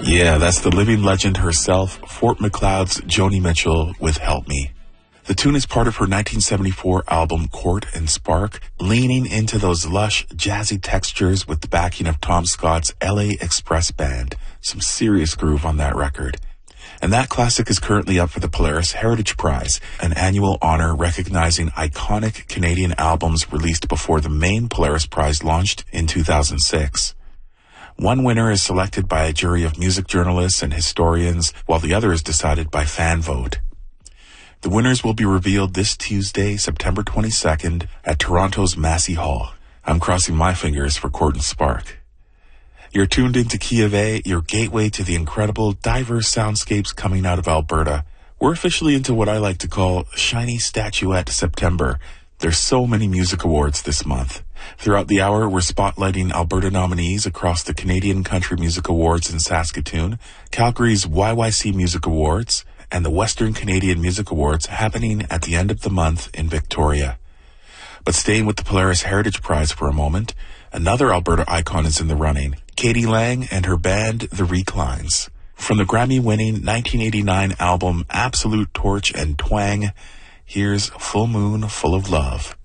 Yeah, that's the living legend herself, Fort McLeod's Joni Mitchell with Help Me. The tune is part of her 1974 album Court and Spark, leaning into those lush, jazzy textures with the backing of Tom Scott's LA Express Band. Some serious groove on that record. And that classic is currently up for the Polaris Heritage Prize, an annual honor recognizing iconic Canadian albums released before the main Polaris Prize launched in 2006. One winner is selected by a jury of music journalists and historians, while the other is decided by fan vote. The winners will be revealed this Tuesday, September 22nd, at Toronto's Massey Hall. I'm crossing my fingers for Court and Spark. You're tuned into Key of A, your gateway to the incredible, diverse soundscapes coming out of Alberta. We're officially into what I like to call Shiny Statuette September. There's so many music awards this month. Throughout the hour, we're spotlighting Alberta nominees across the Canadian Country Music Awards in Saskatoon, Calgary's YYC Music Awards, and the Western Canadian Music Awards happening at the end of the month in Victoria. But staying with the Polaris Heritage Prize for a moment, another Alberta icon is in the running, Katie Lang and her band, The Reclines. From the Grammy-winning 1989 album Absolute Torch and Twang, here's Full Moon Full of Love.